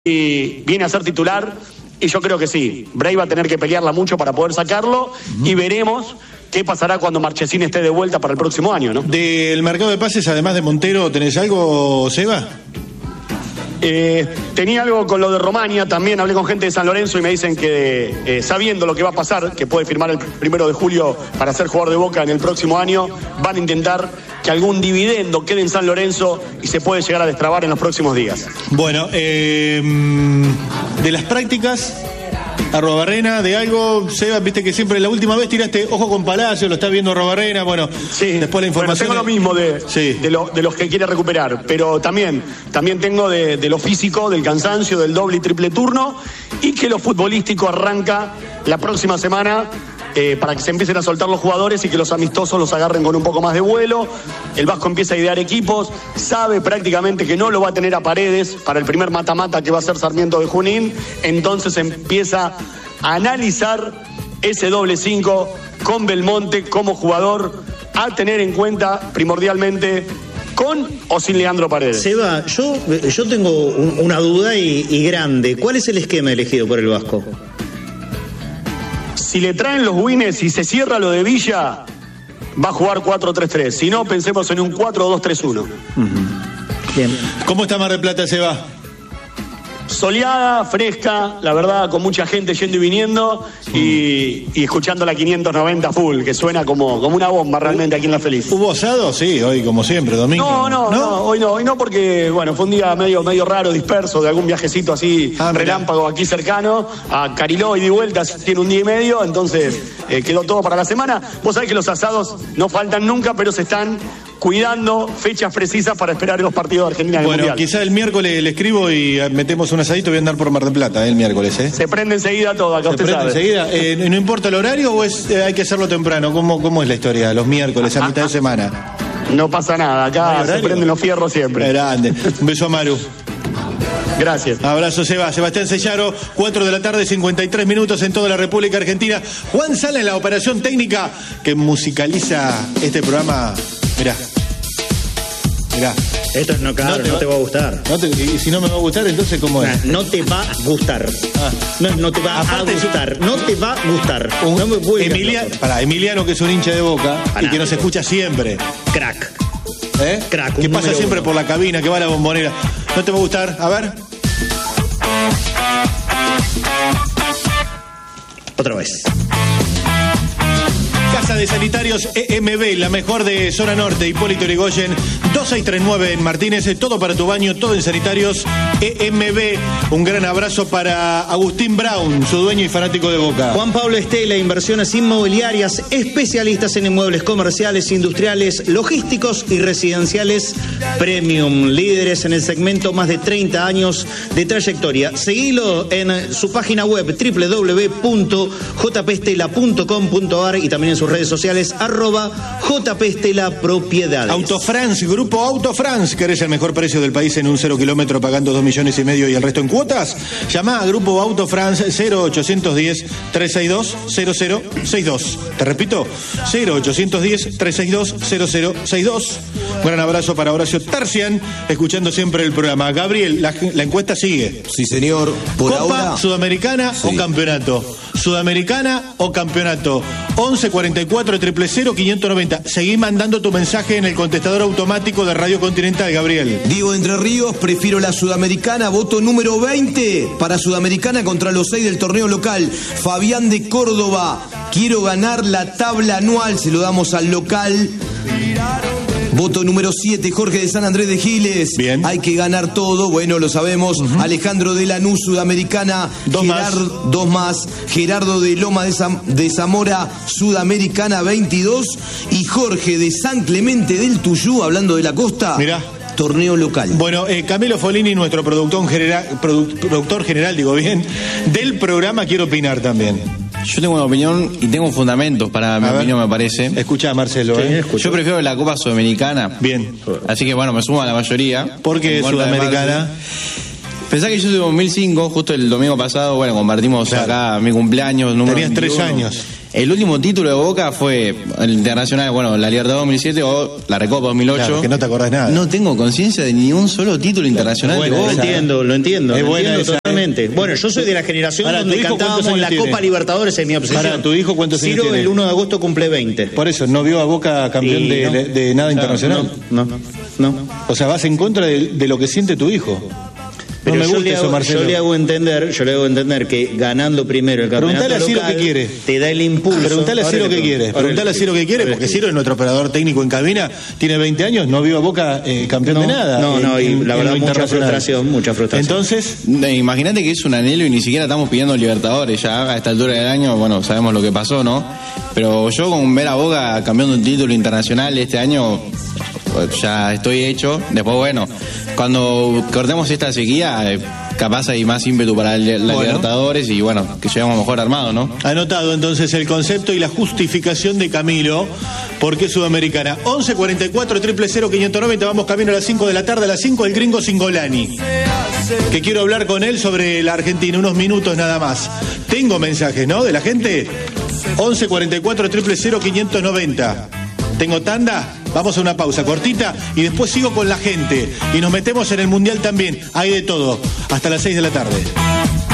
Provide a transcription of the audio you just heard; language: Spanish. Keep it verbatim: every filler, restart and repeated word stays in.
y viene a ser titular y yo creo que sí, Bray va a tener que pelearla mucho para poder sacarlo uh-huh. y veremos qué pasará cuando Marchesín esté de vuelta para el próximo año, ¿no? Del mercado de pases, además de Montero, ¿tenés algo, Seba? Eh, tenía algo con lo de Romania, también hablé con gente de San Lorenzo y me dicen que eh, sabiendo lo que va a pasar, que puede firmar el primero de julio para ser jugador de Boca en el próximo año, van a intentar que algún dividendo quede en San Lorenzo y se puede llegar a destrabar en los próximos días. Bueno, eh, de las prácticas, Arrobarrena, de algo, Seba, viste que siempre la última vez tiraste ojo con Palacio, lo está viendo Arrobarrena, bueno, sí, después la información. Bueno, tengo lo mismo de, sí. de, lo, de los que quiere recuperar, pero también, también tengo de, de lo físico, del cansancio, del doble y triple turno, y que lo futbolístico arranca la próxima semana. Eh, para que se empiecen a soltar los jugadores y que los amistosos los agarren con un poco más de vuelo. El Vasco empieza a idear equipos, sabe prácticamente que no lo va a tener a Paredes para el primer mata-mata que va a ser Sarmiento de Junín, entonces empieza a analizar ese doble cinco con Belmonte como jugador a tener en cuenta primordialmente con o sin Leandro Paredes. Seba, yo, yo tengo un, una duda y, y grande. ¿Cuál es el esquema elegido por el Vasco? Si le traen los wins y se cierra lo de Villa, va a jugar cuatro tres tres. Si no, pensemos en un cuatro dos tres uno. Uh-huh. Bien. ¿Cómo está Mar del Plata, Seba? Soleada, fresca, la verdad, con mucha gente yendo y viniendo y, y escuchando la quinientos noventa full, que suena como, como una bomba realmente aquí en La Feliz. ¿Hubo asado? Sí, hoy como siempre, domingo. No, no, no, no hoy no, hoy no porque, bueno, fue un día medio, medio raro, disperso, de algún viajecito así, ah, relámpago aquí cercano, a Cariló y de vuelta, tiene un día y medio, entonces eh, quedó todo para la semana. Vos sabés que los asados no faltan nunca, pero se están cuidando fechas precisas para esperar los partidos de Argentina en el Bueno, Mundial. Quizá el miércoles le escribo y metemos un asadito, voy a andar por Mar del Plata, ¿eh? El miércoles, ¿eh? Se prende enseguida todo, acá ¿Se usted prende sabe. enseguida? Eh, ¿No importa el horario o es, eh, hay que hacerlo temprano? ¿Cómo, cómo es la historia? Los miércoles, a mitad de semana. No pasa nada, acá se prenden los fierros siempre. Grande. Un beso a Maru. Gracias. Abrazo, Seba. Sebastián Sellaro, cuatro de la tarde, cincuenta y tres minutos en toda la República Argentina. Juan Sala en la operación técnica que musicaliza este programa. Mirá. Mirá. Esto es no, claro, no te, no va, te va a gustar. No te, y si no me va a gustar, entonces ¿cómo es? No te va a gustar. Ah. No, no te va Aparte, a gustar. No te va a gustar. Un, no me voy Emilia, para Emiliano, que es un hincha de Boca Fanático. Y que nos escucha siempre. Crack. ¿Eh? Crack. Que pasa siempre uno. por la cabina, que va a la bombonera. ¿No te va a gustar? A ver. Otra vez. Casa de Sanitarios E M B, la mejor de zona norte, Hipólito Yrigoyen, dos seis tres nueve en Martínez, todo para tu baño, todo en Sanitarios E M B. Un gran abrazo para Agustín Brown, su dueño y fanático de Boca. Juan Pablo Estela, inversiones inmobiliarias, especialistas en inmuebles comerciales, industriales, logísticos y residenciales premium, líderes en el segmento, más de treinta años de trayectoria. Seguilo en su página web doble u doble u doble u punto j p estela punto com punto a r y también en sus redes sociales, arroba J P Estela Propiedades. Autofrance, Grupo Autofrance, ¿querés el mejor precio del país en un cero kilómetro pagando dos millones y medio y el resto en cuotas? Llama a Grupo Autofrance cero ochocientos diez, trescientos sesenta y dos, cero cero sesenta y dos. Te repito, cero ochocientos diez, trescientos sesenta y dos, cero cero sesenta y dos. Un gran abrazo para Horacio Tarcian, escuchando siempre el programa. Gabriel, la, la encuesta sigue. Sí, señor. Por Copa ahora... Sudamericana sí. o campeonato. Sudamericana o campeonato. once cuarenta y cuatro, triple cero, quinientos noventa. Seguí mandando tu mensaje en el contestador automático de Radio Continental, Gabriel. Diego Entre Ríos, prefiero la Sudamericana. Voto número veinte para Sudamericana contra los seis del torneo local. Fabián de Córdoba, quiero ganar la tabla anual. Se lo damos al local. Voto número siete, Jorge de San Andrés de Giles. Bien. Hay que ganar todo, bueno, lo sabemos. Uh-huh. Alejandro de Lanús, Sudamericana. Dos Gerardo, más. Dos más. Gerardo de Loma de, Zam, de Zamora, Sudamericana veintidós. Y Jorge de San Clemente del Tuyú, hablando de la costa. Mirá. Torneo local. Bueno, eh, Camilo Folini, nuestro productor general, produ, productor general, digo bien, del programa, quiero opinar también. Yo tengo una opinión y tengo fundamentos para mi opinión, me parece. Escucha, Marcelo. Sí, ¿eh? Yo prefiero la Copa Sudamericana. Bien. Así que bueno, me sumo a la mayoría. ¿Por qué Sudamericana? Pensá que yo soy de dos mil cinco, justo el domingo pasado, bueno, compartimos claro. acá mi cumpleaños. Número Tenías tres veintiuno. años. El último título de Boca fue el Internacional, bueno, la Libertadores dos mil siete o la Recopa dos mil ocho. Claro, que no te acordás nada. No tengo conciencia de ni un solo título internacional Bueno, de Boca. lo entiendo, lo entiendo. Es lo buena entiendo esa, totalmente. ¿eh? Bueno, yo soy de la generación Para, donde ¿tu hijo cuántos cantábamos años la tiene? Copa Libertadores, es mi obsesión. Para, ¿tu hijo cuántos años Ciro tiene? el uno de agosto cumple veinte. Por eso, ¿no vio a Boca campeón Y de, no. de- de nada internacional? No, no, no. O sea, vas en contra de, de lo que siente tu hijo. No Pero me yo, gusta le eso, hago, Marcelo. yo le hago entender, yo le hago entender que ganando primero el campeonato Preguntale a Ciro local qué quiere. te da el impulso. Preguntale a Ahora Ciro le qué pregunto. quiere. Ahora Preguntale le a Ciro qué quiere, Ahora porque le Ciro es nuestro operador técnico en cabina, tiene veinte años, no vio a Boca eh, campeón No, de nada. no, en- no, y en- la en verdad lo mucha internacional. frustración, mucha frustración. Entonces, Eh, Imagínate que es un anhelo y ni siquiera estamos pidiendo Libertadores ya a esta altura del año, bueno, sabemos lo que pasó, ¿no? Pero yo con ver a Boca campeando un título internacional este año, pues, ya estoy hecho. Después, bueno, cuando cortemos esta sequía, eh, capaz hay más ímpetu para la, la Bueno. Libertadores y bueno, que llegamos mejor armados, ¿no? anotado entonces el concepto y la justificación de Camilo, porque es Sudamericana. once cuarenta y cuatro, cero cero cero, quinientos noventa, vamos camino a las cinco de la tarde, a las cinco el gringo Singolani, que quiero hablar con él sobre la Argentina, unos minutos nada más. Tengo mensajes, ¿no? De la gente. once cuarenta y cuatro, cero cero cero, quinientos noventa. Tengo tanda, vamos a una pausa cortita y después sigo con la gente y nos metemos en el Mundial también, hay de todo, hasta las seis de la tarde.